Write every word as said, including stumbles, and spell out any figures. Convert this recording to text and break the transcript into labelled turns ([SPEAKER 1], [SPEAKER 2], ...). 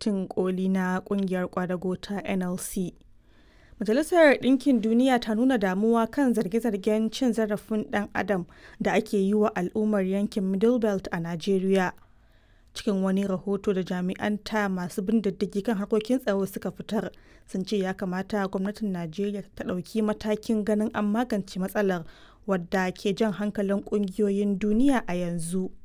[SPEAKER 1] Kwamitin Koli na Ƙungiyar Ƙwadago ta N L C. Majalisar Ɗinkin Duniya ta nuna damuwa kan zarge-zargen cin zarafin ɗan adam da ake yi wa al'ummar yankin Middle Belt a Najeriya. Cikin wani rahoto da jami'anta masu bin diddigi kan harkokin tsaro suka fitar, sun ce ya kamata gwamnatin Najeriya ta ɗauki matakin ganin an magance matsalar wadda ke jan hankalin ƙungiyoyin duniya a yanzu.